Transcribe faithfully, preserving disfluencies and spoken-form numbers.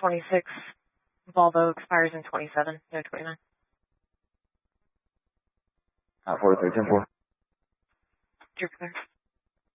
twenty-six. Volvo expires in twenty-seven, no twenty-nine. Uh, forty-three ten four. Jupiter.